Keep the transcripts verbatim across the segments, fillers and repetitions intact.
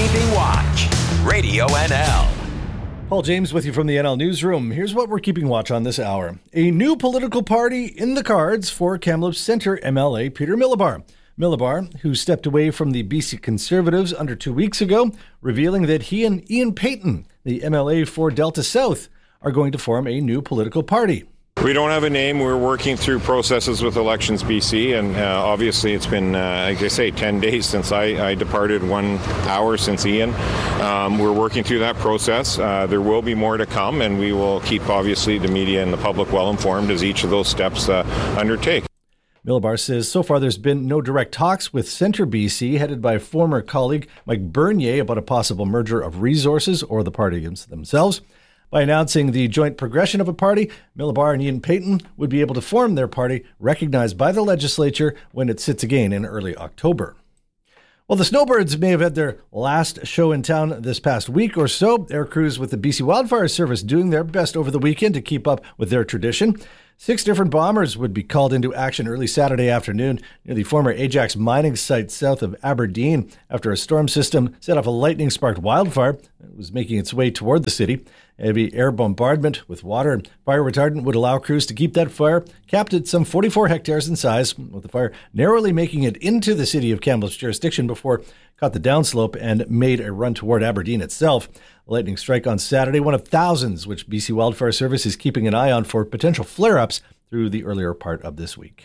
Keeping Watch. Radio N L. Paul James with you from the N L Newsroom. Here's what we're keeping watch on this hour. A new political party in the cards for Kamloops Centre M L A Peter Milobar. Milobar, who stepped away from the B C Conservatives under two weeks ago, revealing that he and Ian Payton, the M L A for Delta South, are going to form a new political party. We don't have a name. We're working through processes with Elections B C, and uh, obviously it's been, uh, like I say, ten days since I, I departed, one hour since Ian. Um, we're working through that process. Uh, there will be more to come, and we will keep, obviously, the media and the public well informed as each of those steps uh, undertake. Milobar says so far there's been no direct talks with Centre B C, headed by former colleague Mike Bernier, about a possible merger of resources or the party themselves. By announcing the joint progression of a party, Milobar and Ian Payton would be able to form their party, recognized by the legislature when it sits again in early October. Well, the Snowbirds may have had their last show in town this past week or so. Air crews with the B C Wildfire Service doing their best over the weekend to keep up with their tradition. Six different bombers would be called into action early Saturday afternoon near the former Ajax mining site south of Aberdeen after a storm system set off a lightning-sparked wildfire that was making its way toward the city. Heavy air bombardment with water and fire retardant would allow crews to keep that fire capped at some forty-four hectares in size, with the fire narrowly making it into the city of Kamloops jurisdiction before it caught the downslope and made a run toward Aberdeen itself. A lightning strike on Saturday, one of thousands which B C Wildfire Service is keeping an eye on for potential flare-ups through the earlier part of this week.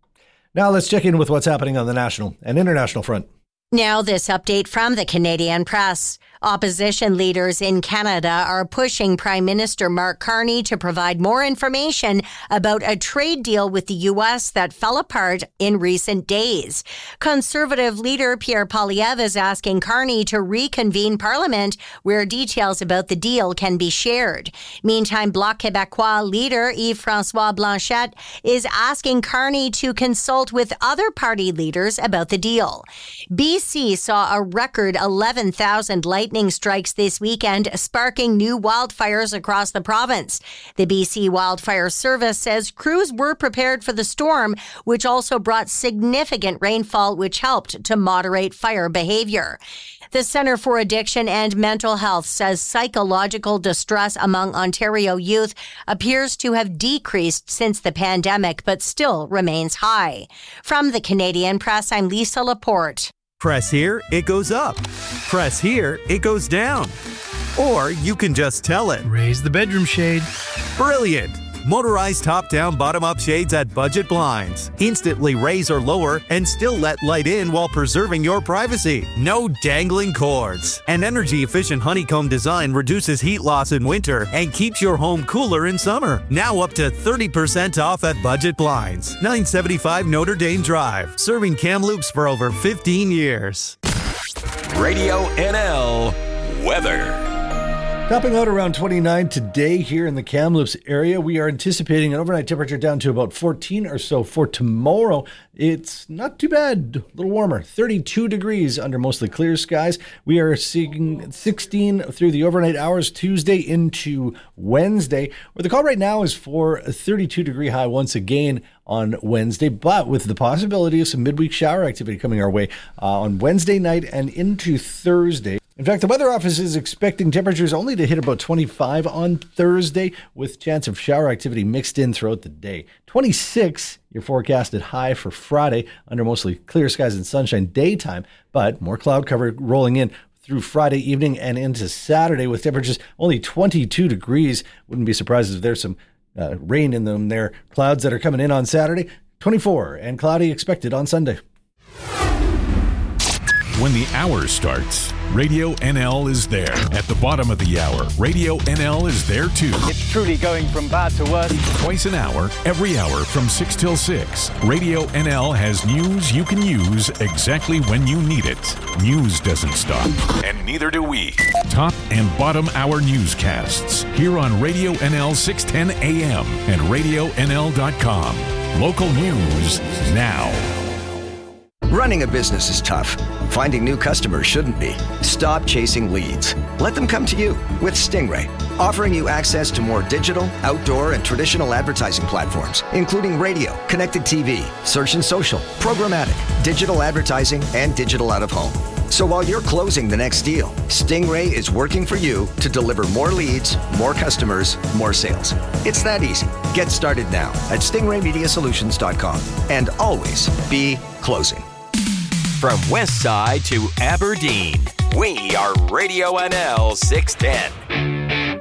Now let's check in with what's happening on the national and international front. Now this update from the Canadian Press. Opposition leaders in Canada are pushing Prime Minister Mark Carney to provide more information about a trade deal with the U S that fell apart in recent days. Conservative leader Pierre Poilievre is asking Carney to reconvene Parliament where details about the deal can be shared. Meantime, Bloc Québécois leader Yves-François Blanchet is asking Carney to consult with other party leaders about the deal. B C saw a record eleven thousand lightning strikes this weekend, sparking new wildfires across the province. The B C Wildfire Service says crews were prepared for the storm, which also brought significant rainfall, which helped to moderate fire behavior. The Centre for Addiction and Mental Health says psychological distress among Ontario youth appears to have decreased since the pandemic, but still remains high. From the Canadian Press, I'm Lisa Laporte. Press here, it goes up. Press here, it goes down. Or you can just tell it. Raise the bedroom shade. Brilliant! Motorized top-down, bottom-up shades at Budget Blinds. Instantly raise or lower and still let light in while preserving your privacy. No dangling cords. An energy-efficient honeycomb design reduces heat loss in winter and keeps your home cooler in summer. Now up to thirty percent off at Budget Blinds. nine seventy-five Notre Dame Drive. Serving Kamloops for over fifteen years. Radio N L weather. Topping out around twenty-nine today here in the Kamloops area. We are anticipating an overnight temperature down to about fourteen or so for tomorrow. It's not too bad, a little warmer, thirty-two degrees under mostly clear skies. We are seeing sixteen through the overnight hours Tuesday into Wednesday, where the call right now is for a thirty-two degree high once again on Wednesday, but with the possibility of some midweek shower activity coming our way uh, on Wednesday night and into Thursday. In fact, the weather office is expecting temperatures only to hit about twenty-five on Thursday, with chance of shower activity mixed in throughout the day. twenty-six, your forecasted high for Friday, under mostly clear skies and sunshine daytime, but more cloud cover rolling in through Friday evening and into Saturday, with temperatures only twenty-two degrees. Wouldn't be surprised if there's some uh, rain in them there. Clouds that are coming in on Saturday, twenty-four, and cloudy expected on Sunday. When the hour starts, Radio N L is there. At the bottom of the hour, Radio N L is there too. It's truly going from bad to worse. Twice an hour, every hour from six till six. Radio N L has news you can use exactly when you need it. News doesn't stop, and neither do we. Top and bottom hour newscasts here on Radio N L six ten A M and radio N L dot com. Local news now. Running a business is tough. Finding new customers shouldn't be. Stop chasing leads. Let them come to you with Stingray, offering you access to more digital, outdoor, and traditional advertising platforms, including radio, connected T V, search and social, programmatic, digital advertising, and digital out-of-home. So while you're closing the next deal, Stingray is working for you to deliver more leads, more customers, more sales. It's that easy. Get started now at stingray media solutions dot com and always be closing. From West Side to Aberdeen, we are Radio N L six ten.